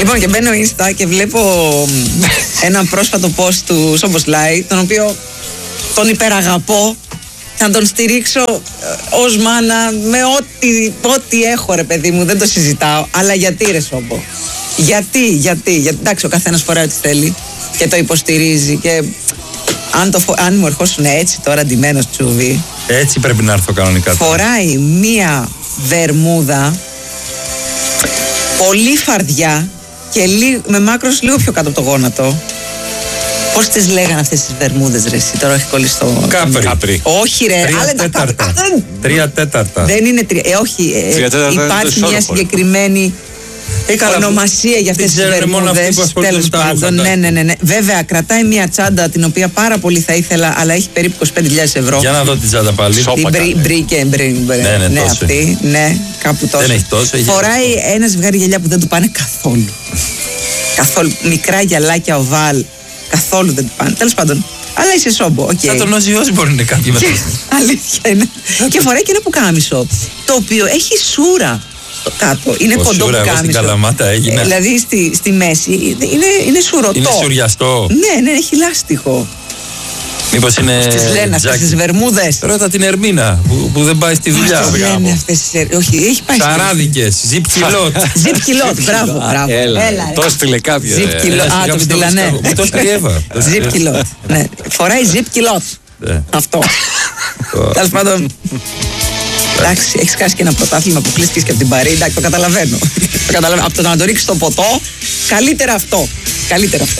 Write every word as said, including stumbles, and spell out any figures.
Λοιπόν, και μπαίνω Insta και βλέπω ένα πρόσφατο post του Σομποσλάι, τον οποίο τον υπεραγαπώ. Θα τον στηρίξω ως μάνα με ό,τι, ό,τι έχω, ρε παιδί μου, δεν το συζητάω. Αλλά γιατί, ρε Σόμπο? Γιατί, γιατί, γιατί, εντάξει, ο καθένας φοράει ό,τι θέλει και το υποστηρίζει. Και αν, το, αν μου ερχόσουν έτσι τώρα ντυμένος τσούβι. Έτσι πρέπει να έρθω κανονικά. Φοράει μία βερμούδα πολύ φαρδιά και λί, με μάκρος λίγο πιο κάτω από το γόνατο. Πώς τις λέγανε αυτές τις βερμούδες, ρε εσύ? Τώρα έχει κολλήσει το... Κάπρι. Κάπρι. Όχι, ρε. Τρία άλλα τέταρτα. Τα... Τρία τέταρτα. Δεν είναι τρία. Ε, όχι. Ε, υπάρχει μια συγκεκριμένη ε, ονομασία για αυτές τις βερμούδες. Τέλος πάντων. Ναι, ναι, ναι, ναι. Βέβαια, κρατάει μια τσάντα την οποία πάρα πολύ θα ήθελα, αλλά έχει περίπου είκοσι πέντε χιλιάδες ευρώ. Για να δω την τσάντα πάλι. Την Μπρίκε, ναι, ναι, αυτή. Ναι, κάπου τόσο. Δεν έχει τόσο. Φοράει ένα ζευγάρι γυαλιά που δεν του πάνε καθόλου. Καθόλου. Μικρά γυαλάκια οβάλ. Καθόλου δεν του πάνε. Τέλος πάντων. Αλλά είσαι Σόμπο. Okay. Θα τον Όζι Όσμπορν είναι κάποιοι μετά. Αλήθεια είναι. Και φοράει και ένα πουκάμισο. Το οποίο έχει σούρα κάτω. Είναι ο κοντό σούρα, πουκάμισο. Εγώ στην Καλαμάτα έγινε. Δηλαδή στη, στη μέση είναι, είναι σουρωτό. Είναι σουριαστό. Ναι, ναι, έχει λάστιχο. Μήπως είναι. Τις λένε αυτές τις βερμούδες. Ρώτα την Ερμίνα που, που δεν πάει στη δουλειά. Τις λένε αυτές τις. Όχι, έχει πάει. Σαράδικες, ζιπ κιλότ. Ζιπ κιλότ, μπράβο, μπράβο. Έλα, το έστειλε κάποιο. Ζιπ κιλότ. Α, το στείλανε. Το έστειλε η Εύα. Ζιπ κιλότ. Ναι, φοράει ζιπ κιλότ. Αυτό. Τέλος πάντων. Εντάξει, έχεις χάσει και ένα πρωτάθλημα που κλείστηκες και από την Παρί. Εντάξει, το καταλαβαίνω. Από το να το ρίξεις στο ποτό, καλύτερα αυτό. Καλύτερα αυτό.